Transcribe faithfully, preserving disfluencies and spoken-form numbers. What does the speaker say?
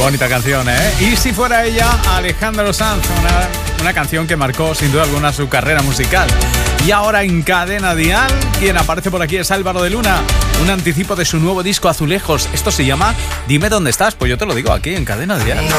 bonita canción, ¿eh? Y si fuera ella, Alejandro Sanz, una, una canción que marcó sin duda alguna su carrera musical. Y ahora en Cadena Dial, quien aparece por aquí es Álvaro de Luna, un anticipo de su nuevo disco Azulejos. Esto se llama Dime dónde estás. Pues yo te lo digo aquí en Cadena Dial. No